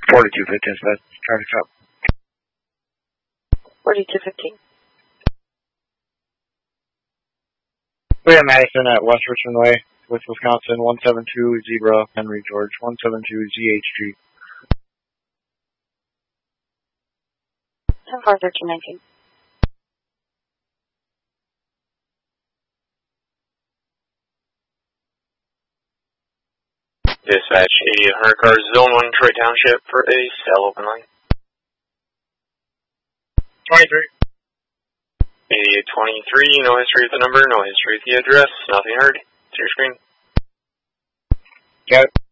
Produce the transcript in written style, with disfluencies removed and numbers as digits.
4215, that's traffic stop. 4215. We have Madison at West Richmond Way, with Wisconsin, 172 Zebra, Henry George, 172 ZHG. 10-4-13-19. Dispatch 8800 cars, Zone 1, Troy Township, for a cell open line. 23. 8823, no history with the number, no history with the address, nothing heard. To your screen. Got it.